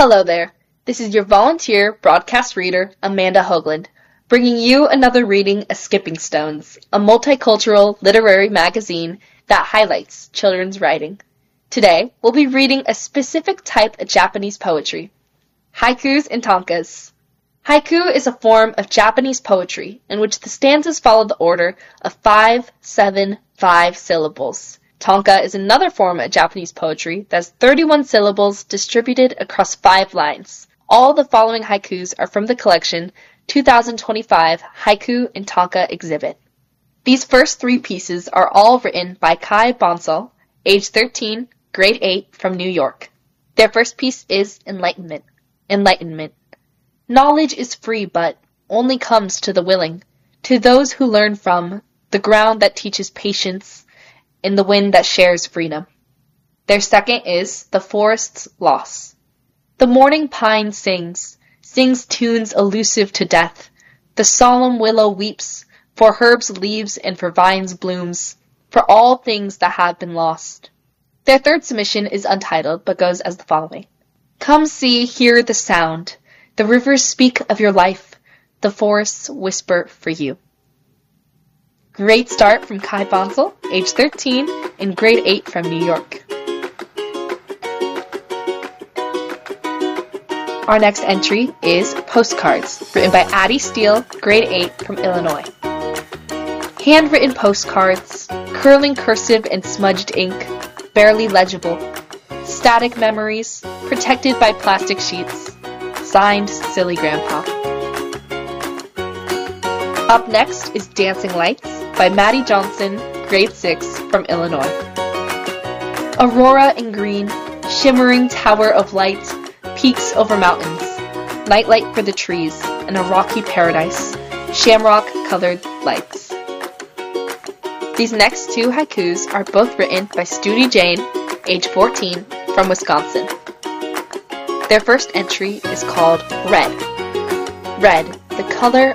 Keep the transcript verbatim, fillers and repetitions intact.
Hello there. This is your volunteer broadcast reader, Amanda Hoagland, bringing you another reading of Skipping Stones, a multicultural literary magazine that highlights children's writing. Today, we'll be reading a specific type of Japanese poetry, haikus and tankas. Haiku is a form of Japanese poetry in which the stanzas follow the order of five, seven, five syllables. Tanka is another form of Japanese poetry that's thirty-one syllables distributed across five lines. All the following haikus are from the collection two thousand twenty-five Haiku and Tanka Exhibit. These first three pieces are all written by Kai Bonsall, age thirteen, grade eight, from New York. Their first piece is Enlightenment. Enlightenment. Knowledge is free but only comes to the willing, to those who learn from the ground that teaches patience, in the wind that shares freedom. Their second is The Forest's Loss. The morning pine sings, sings tunes elusive to death. The solemn willow weeps, for herbs leaves and for vines blooms, for all things that have been lost. Their third submission is untitled, but goes as the following. Come see, hear the sound. The rivers speak of your life. The forests whisper for you. Great start from Kai Bonsall, age thirteen, and grade eight from New York. Our next entry is Postcards, written by Addie Steele, grade eight, from Illinois. Handwritten postcards, curling cursive and smudged ink, barely legible. Static memories, protected by plastic sheets. Signed, Silly Grandpa. Up next is Dancing Lights by Maddie Johnson, grade six, from Illinois. Aurora and green, shimmering tower of light, peaks over mountains, nightlight for the trees, and a rocky paradise, shamrock-colored lights. These next two haikus are both written by Studi Jane, age fourteen, from Wisconsin. Their first entry is called Red. Red, the color